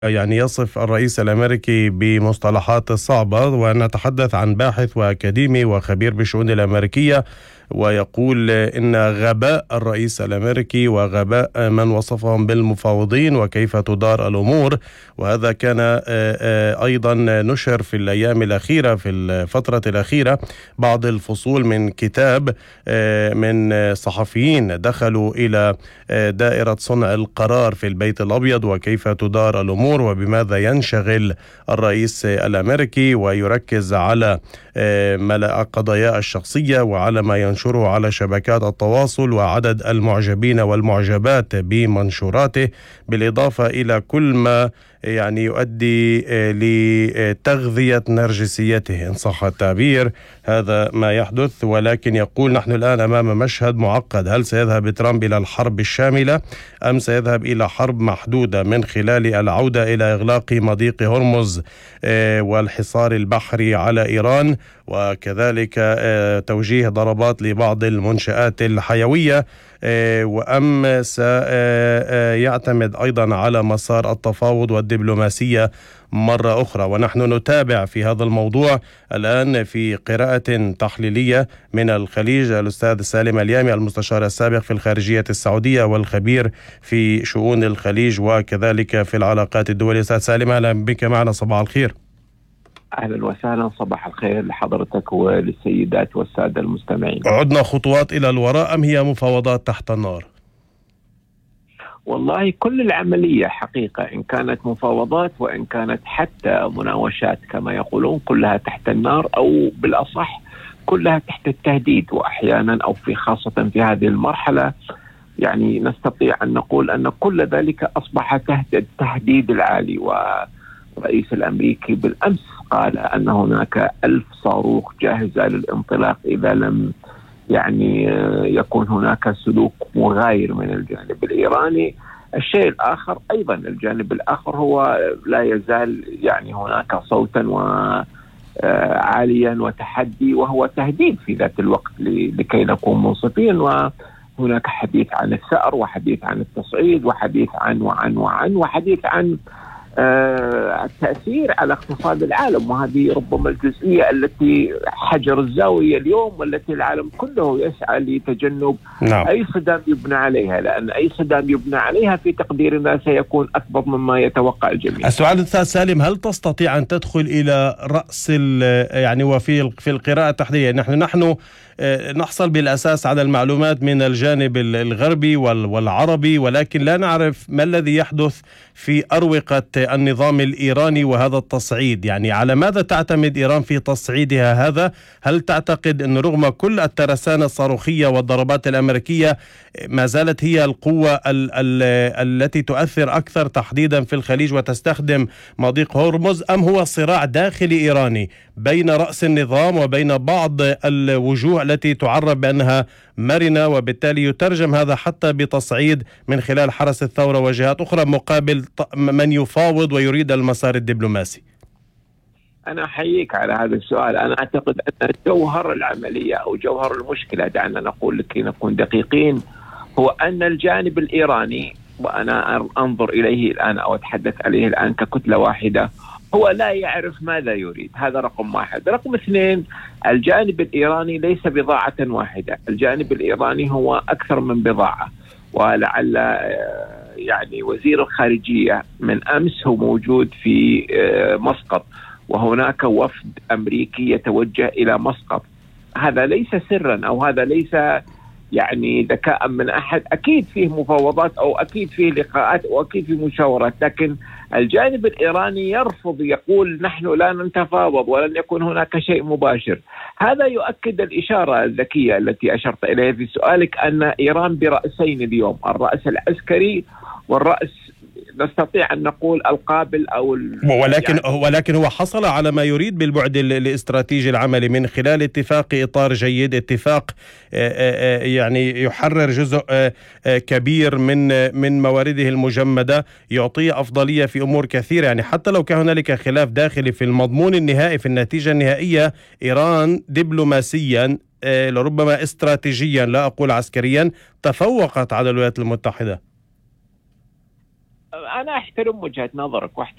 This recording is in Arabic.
يعني يصف الرئيس الأمريكي بمصطلحات صعبة، ونتحدث عن باحث وأكاديمي وخبير بالشؤون الأمريكية، ويقول إن غباء الرئيس الأمريكي وغباء من وصفهم بالمفاوضين وكيف تدار الأمور. وهذا كان أيضا نشر في الأيام الأخيرة، في الفترة الأخيرة، بعض الفصول من كتاب من صحفيين دخلوا إلى دائرة صنع القرار في البيت الأبيض وكيف تدار الأمور وبماذا ينشغل الرئيس الأمريكي، ويركز على قضايا الشخصية وعلى ما ينشره على شبكات التواصل وعدد المعجبين والمعجبات بمنشوراته، بالإضافة إلى كل ما يعني يؤدي لتغذية نرجسيته إن صح التعبير. هذا ما يحدث، ولكن يقول نحن الآن أمام مشهد معقد. هل سيذهب ترامب إلى الحرب الشاملة أم سيذهب إلى حرب محدودة من خلال العودة إلى إغلاق مضيق هرمز والحصار البحري على إيران، وكذلك توجيه ضربات لبعض المنشآت الحيوية، وأم سيعتمد أيضا على مسار التفاوض والدبلوماسية مرة أخرى؟ ونحن نتابع في هذا الموضوع الآن في قراءة تحليلية من الخليج الأستاذ سالم اليامي، المستشار السابق في الخارجية السعودية والخبير في شؤون الخليج وكذلك في العلاقات الدولية. أستاذ سالم، أهلا بك معنا، صباح الخير. أهلا وسهلا، صباح الخير لحضرتك وللسيدات والسادة المستمعين. عدنا خطوات إلى الوراء أم هي مفاوضات تحت النار؟ والله كل العملية حقيقة، إن كانت مفاوضات وإن كانت حتى مناوشات كما يقولون، كلها تحت النار، أو بالأصح كلها تحت التهديد. وأحيانا أو في خاصة في هذه المرحلة يعني نستطيع أن نقول أن كل ذلك أصبح تحت التهديد العالي. والرئيس الأمريكي بالأمس قال أن هناك 1000 صاروخ جاهزة للانطلاق إذا لم يعني يكون هناك سلوك مغاير من الجانب الإيراني. الشيء الآخر أيضا، الجانب الآخر هو لا يزال يعني هناك صوتا وعاليا وتحدي، وهو تهديد في ذات الوقت لكي نكون منصفين. وهناك حديث عن الثأر وحديث عن التصعيد وحديث عن وحديث عن التأثير على اقتصاد العالم. وهذه ربما الجزئية التي حجر الزاوية اليوم، والتي العالم كله يسعى لتجنب أي صدام يبنى عليها، لأن أي صدام يبنى عليها في تقديرنا سيكون أكبر مما يتوقع الجميع. السؤال الأستاذ سالم، هل تستطيع أن تدخل إلى رأس يعني وفي القراءة التحليلية؟ نحن نحصل بالأساس على المعلومات من الجانب الغربي والعربي، ولكن لا نعرف ما الذي يحدث في أروقة النظام الإيراني وهذا التصعيد. يعني على ماذا تعتمد إيران في تصعيدها هذا؟ هل تعتقد أن رغم كل الترسانة الصاروخية والضربات الأمريكية ما زالت هي القوة التي تؤثر أكثر تحديدا في الخليج وتستخدم مضيق هرمز، أم هو صراع داخلي إيراني بين رأس النظام وبين بعض الوجوه التي تعرب بأنها مرنة، وبالتالي يترجم هذا حتى بتصعيد من خلال حرس الثورة وجهات أخرى مقابل من يفاوض ويريد المسار الدبلوماسي؟ أنا أحييك على هذا السؤال. أنا أعتقد أن جوهر العملية أو جوهر المشكلة، دعنا نقول لكي نكون دقيقين، هو أن الجانب الإيراني، وأنا أنظر إليه الآن أو أتحدث عليه الآن ككتلة واحدة، هو لا يعرف ماذا يريد. هذا رقم واحد. رقم اثنين، الجانب الإيراني ليس بضاعة واحدة، الجانب الإيراني هو أكثر من بضاعة. ولعل يعني وزير الخارجية من أمس هو موجود في مسقط، وهناك وفد أمريكي يتوجه إلى مسقط. هذا ليس سرا أو هذا ليس يعني ذكاء من أحد. أكيد فيه مفاوضات أو أكيد فيه لقاءات أو أكيد فيه مشاورات، لكن الجانب الإيراني يرفض، يقول نحن لا نتفاوض ولن يكون هناك شيء مباشر. هذا يؤكد الإشارة الذكية التي أشرت إليها في سؤالك، أن إيران برأسين اليوم، الرأس العسكري والرأس نستطيع أن نقول القابل أو ولكن هو حصل على ما يريد بالبعد الاستراتيجي العملي من خلال اتفاق إطار جيد، اتفاق يعني يحرر جزء كبير من موارده المجمدة، يعطيه أفضلية في أمور كثيرة. يعني حتى لو كان هنالك خلاف داخلي في المضمون النهائي، في النتيجة النهائية، إيران دبلوماسيا لربما استراتيجيا، لا أقول عسكريا، تفوقت على الولايات المتحدة. أنا أحترم وجهة نظرك